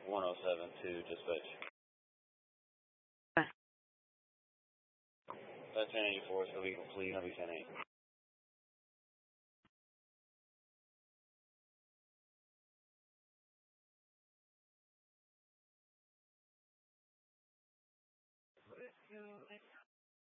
1072, dispatch. 1084, so we complete, I'll be 108.